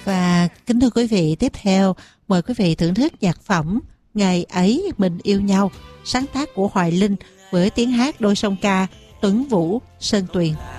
Và kính thưa quý vị, tiếp theo mời quý vị thưởng thức nhạc phẩm Ngày ấy mình yêu nhau, sáng tác của Hoài Linh với tiếng hát đôi song ca Tuấn Vũ, Sơn Tuyền.